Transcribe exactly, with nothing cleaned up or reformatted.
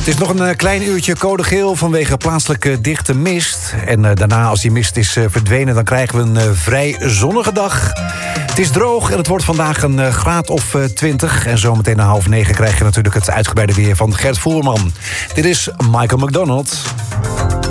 Het is nog een uh, klein uurtje code geel vanwege plaatselijke dichte mist. En uh, daarna, als die mist is uh, verdwenen, dan krijgen we een uh, vrij zonnige dag. Het is droog en het wordt vandaag een uh, graad of uh, twintig. En zometeen na half negen krijg je natuurlijk het uitgebreide weer van Gert Voerman. Dit is Michael McDonald.